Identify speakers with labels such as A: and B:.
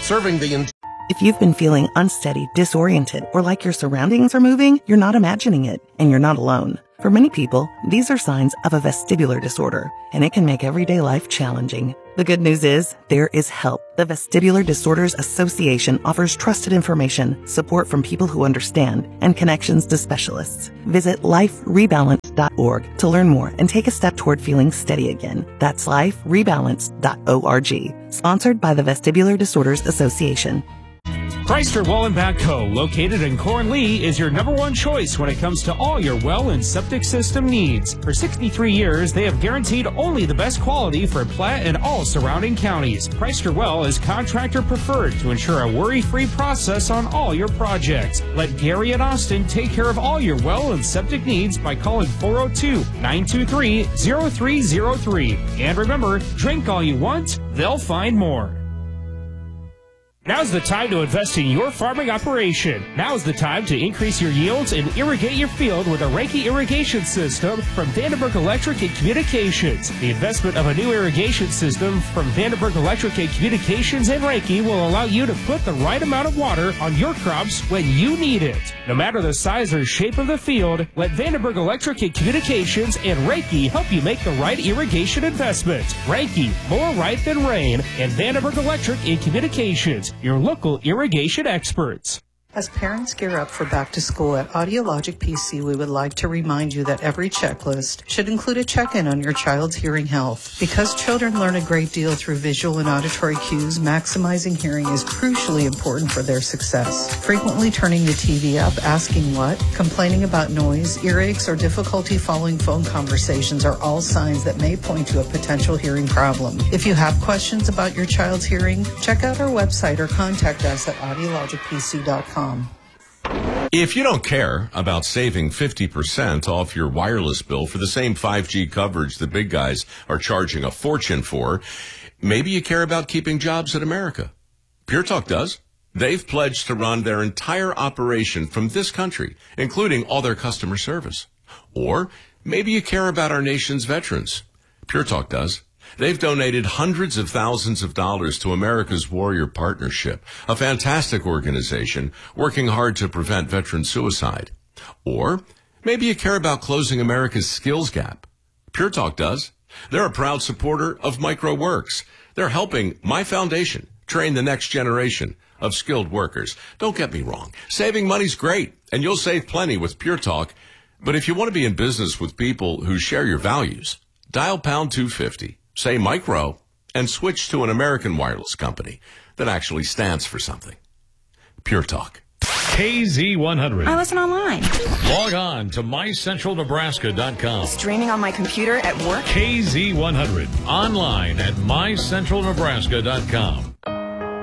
A: serving the
B: If you've been feeling unsteady, disoriented, or like your surroundings are moving, you're not imagining it, and you're not alone. For many people, these are signs of a vestibular disorder, and it can make everyday life challenging. The good news is, there is help. The Vestibular Disorders Association offers trusted information, support from people who understand, and connections to specialists. Visit liferebalance.org to learn more and take a step toward feeling steady again. That's liferebalance.org. Sponsored by the Vestibular Disorders Association.
C: Chrysler Well and Backhoe, located in Cornlee, is your number one choice when it comes to all your well and septic system needs. For 63 years, they have guaranteed only the best quality for Platte and all surrounding counties. Chrysler Well is contractor preferred to ensure a worry-free process on all your projects. Let Gary and Austin take care of all your well and septic needs by calling 402-923-0303. And remember, drink all you want, they'll find more. Now's the time to invest in your farming operation. Now's the time to increase your yields and irrigate your field with a Reiki irrigation system from Vandenberg Electric and Communications. The investment of a new irrigation system from Vandenberg Electric and Communications and Reiki will allow you to put the right amount of water on your crops when you need it. No matter the size or shape of the field, let Vandenberg Electric and Communications and Reiki help you make the right irrigation investment. Reiki, more right than rain, and Vandenberg Electric and Communications, your local irrigation experts.
D: As parents gear up for back to school at Audiologic PC, we would like to remind you that every checklist should include a check-in on your child's hearing health. Because children learn a great deal through visual and auditory cues, maximizing hearing is crucially important for their success. Frequently turning the TV up, asking what, complaining about noise, earaches, or difficulty following phone conversations are all signs that may point to a potential hearing problem. If you have questions about your child's hearing, check out our website or contact us at audiologicpc.com.
E: If you don't care about saving 50% off your wireless bill for the same 5G coverage the big guys are charging a fortune for, maybe you care about keeping jobs in America. Pure Talk does. They've pledged to run their entire operation from this country, including all their customer service. Or maybe you care about our nation's veterans. Pure Talk does. They've donated hundreds of thousands of dollars to America's Warrior Partnership, a fantastic organization working hard to prevent veteran suicide. Or maybe you care about closing America's skills gap. Pure Talk does. They're a proud supporter of MicroWorks. They're helping my foundation train the next generation of skilled workers. Don't get me wrong. Saving money's great, and you'll save plenty with Pure Talk. But if you want to be in business with people who share your values, dial pound 250. Say micro, and switch to an American wireless company that actually stands for something. Pure Talk.
F: KZ100.
G: I listen online.
F: Log on to mycentralnebraska.com.
G: Streaming on my computer at work.
F: KZ100. Online at mycentralnebraska.com.